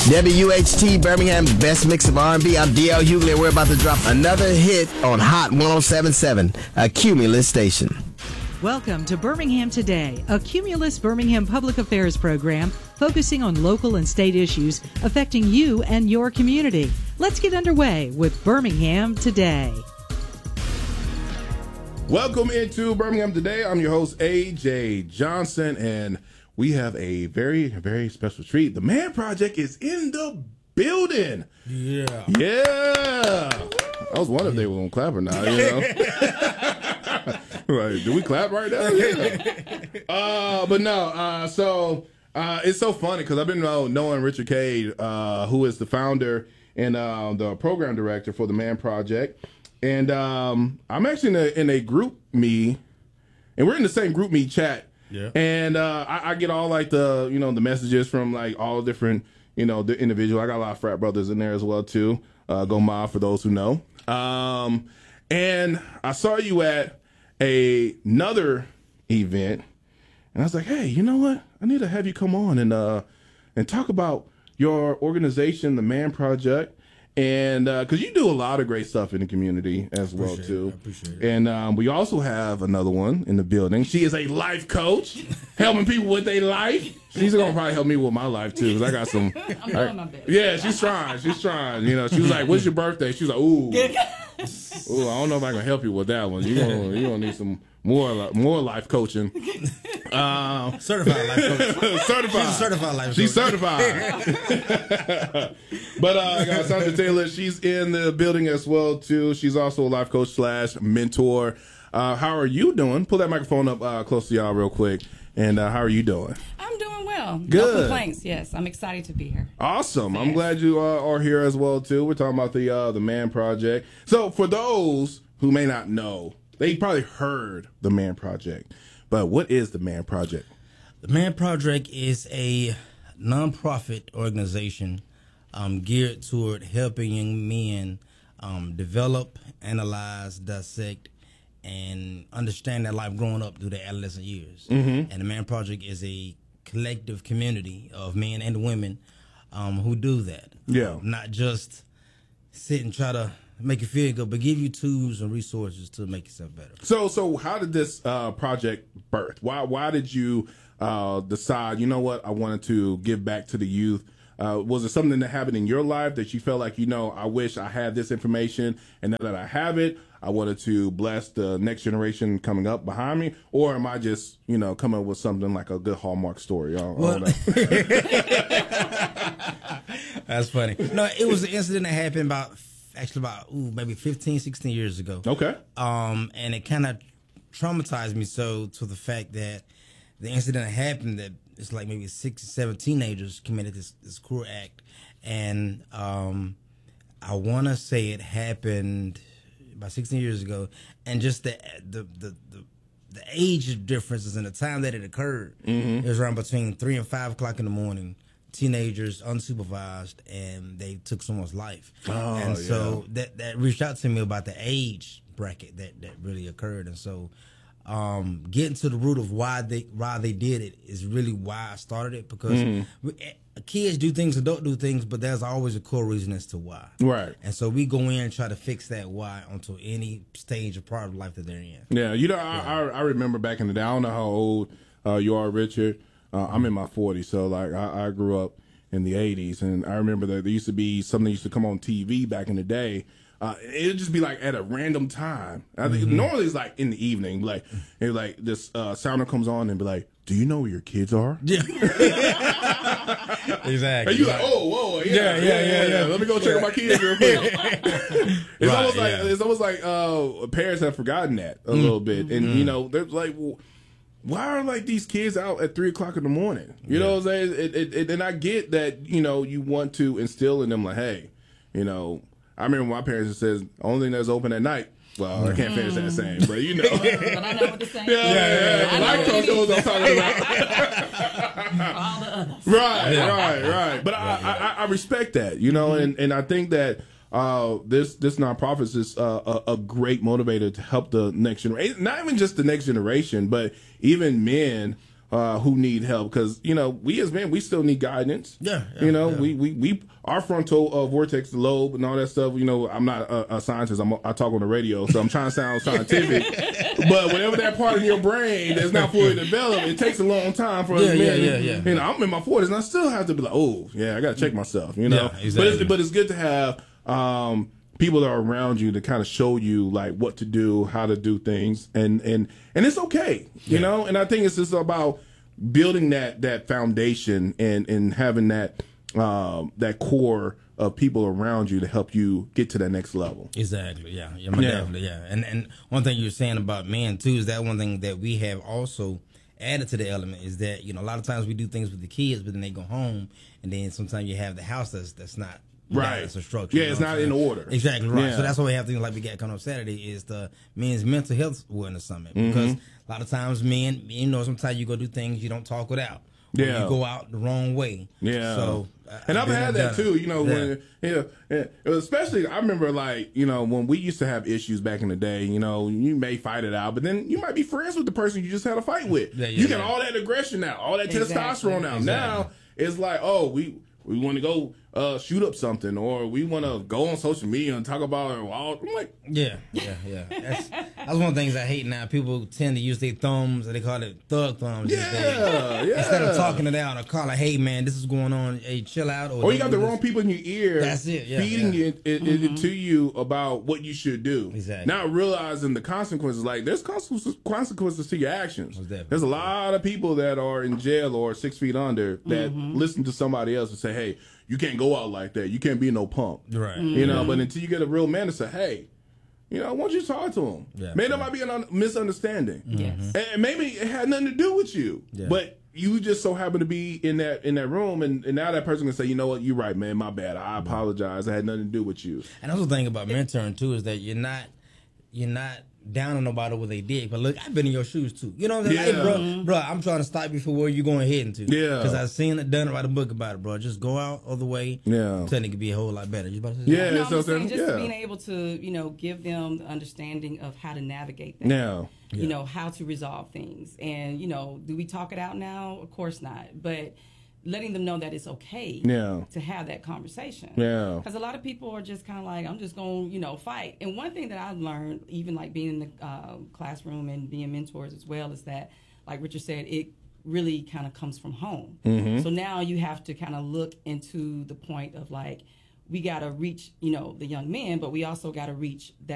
WHT Birmingham's best mix of R&B. I'm DL Hughley, and we're about to drop another hit on Hot 107.7, a Cumulus station. Welcome to Birmingham Today, a Cumulus Birmingham public affairs program focusing on local and state issues affecting you and your community. Let's get underway with Birmingham Today. Welcome into Birmingham Today. I'm your host, AJ Johnson, and we have a very, very special treat. The Man Project is in the building. Yeah. Yeah. I was wondering if they were going to clap or not, you know. Like, do we clap right now? Yeah. But no, so it's so funny because I've been knowing Richard Cade, who is the founder and the program director for the Man Project. And I'm actually in a group me, and we're in the same group me chat. Yeah. And I get all like the the messages from like all different the individual. I got a lot of frat brothers in there as well too. Go Mob for those who know. And I saw you at another event, and I was like, hey, you know what? I need to have you come on and talk about your organization, the Man Project. And because you do a lot of great stuff in the community as well too. I appreciate it. And we also have another one in the building. She is a life coach, helping people with their life. She's gonna probably help me with my life too, because I got some. I'm doing my best. Yeah, she's trying. She's trying. She was like, "What's your birthday?" She's like, "Ooh, ooh, I don't know if I can help you with that one. You gonna need some more life coaching." Certified life coach. Certified. She's a certified life coach. She's certified. But I got Sandra Taylor. She's in the building as well too. She's also a life coach / mentor. How are you doing? Pull that microphone up close to y'all real quick. And how are you doing? I'm doing well. Good. No complaints. Yes, I'm excited to be here. Awesome. I'm glad you are here as well too. We're talking about the Man Project. So for those who may not know, they probably heard the Man Project. But what is the Man Project? The Man Project is a nonprofit organization geared toward helping young men develop, analyze, dissect, and understand their life growing up through their adolescent years. Mm-hmm. And the Man Project is a collective community of men and women who do that. Yeah. Not just sit and try to make you feel good, but give you tools and resources to make yourself better. So how did this project birth? Why did you decide, you know what, I wanted to give back to the youth? Was it something that happened in your life that you felt like, I wish I had this information, and now that I have it, I wanted to bless the next generation coming up behind me? Or am I just, coming up with something like a good Hallmark story? I don't know. That's funny. No, it was an incident that happened about maybe 15, 16 years ago. Okay. And it kind of traumatized me so to the fact that the incident happened that it's like maybe 6 or 7 teenagers committed this cruel act. And I want to say it happened about 16 years ago. And just the age differences and the time that it occurred, it was around between 3 and 5 o'clock in the morning. Teenagers, unsupervised, and they took someone's life. So that reached out to me about the age bracket that really occurred. And so getting to the root of why they did it is really why I started it, because kids do things, adults do things, but there's always a core reason as to why. Right. And so we go in and try to fix that why onto any stage or part of life that they're in. Yeah, I remember back in the day, I don't know how old you are, Richard. I'm in my 40s, so like I grew up in the 80s, and I remember that there used to be something that used to come on TV back in the day. It would just be like at a random time. I think normally it's like in the evening, like this sounder comes on and be like, "Do you know where your kids are?" Yeah, exactly. And you like, "Oh, whoa, yeah. Let me go check on my kids real quick." It's almost like parents have forgotten that a little bit, and they're like, well, why are like these kids out at 3 o'clock in the morning? You know what I'm saying? And I get that, you want to instill in them like, hey, I remember my parents says the only thing that's open at night. Well, I can't finish that saying, but But I know what the saying is. Yeah. Life coach knows what I'm talking about. All the others. Right. But I respect that, and I think that this nonprofit is a great motivator to help the next generation. Not even just the next generation, but even men who need help, because we as men, we still need guidance. We our frontal vortex lobe and all that stuff. I'm not a scientist. I talk on the radio, so I'm trying to sound scientific. But whenever that part of your brain that's not fully developed, it takes a long time for us men. I'm in my 40s and I still have to be like, oh yeah, I got to check myself. Exactly. But it's good to have people that are around you to kind of show you like what to do, how to do things, and it's okay, And I think it's just about building that foundation and having that core of people around you to help you get to that next level. Exactly. Definitely. And one thing you're saying about men too is that one thing that we have also added to the element is that a lot of times we do things with the kids, but then they go home, and then sometimes you have the house that's not. Right. It's a structure. Yeah, it's not in order. Exactly right. Yeah. So that's why we have things like we got coming up Saturday is the Men's Mental Health Awareness Summit. Because a lot of times men, sometimes you go do things you don't talk it out. Or you go out the wrong way. Yeah. So, and I've had that too, when, especially I remember when we used to have issues back in the day, you may fight it out, but then you might be friends with the person you just had a fight with. You got all that aggression out, all that testosterone out. Now it's like, oh, we want to go shoot up something, or we want to go on social media and talk about it. I'm like, That's one of the things I hate now. People tend to use their thumbs, or they call it thug thumbs. Instead of talking it out or calling, hey man, this is going on. Hey, chill out. Or you got the wrong people in your ear. That's it. Feeding it to you about what you should do. Exactly. Not realizing the consequences. Like there's consequences to your actions. There's a lot of people that are in jail or 6 feet under that listen to somebody else and say, hey, you can't go out like that. You can't be no punk. Right. But until you get a real man to say, hey, why don't you talk to him? Maybe there might be a misunderstanding. Yes. And maybe it had nothing to do with you. But you just so happen to be in that room, and now that person can say, you know what, you're right, man, my bad. I apologize. It had nothing to do with you. And that's the thing about mentoring too is that you're not down on nobody what they did, but look, I've been in your shoes too. You know what I'm saying? Hey, bro, I'm trying to stop you for where you're going heading to. Yeah. Because I've seen it, done it, write a book about it, bro. Just go out of the way. Yeah. Then it could be a whole lot better. You about to say Yeah. No, I'm so just saying, just yeah. being able to, give them the understanding of how to navigate that. Yeah. How to resolve things. And, do we talk it out now? Of course not. But letting them know that it's okay to have that conversation. Yeah. Because a lot of people are just kind of like, I'm just going to, fight. And one thing that I've learned, even like being in the classroom and being mentors as well, is that, like Richard said, it really kind of comes from home. So now you have to kind of look into the point of like, we got to reach, the young men, but we also got to reach that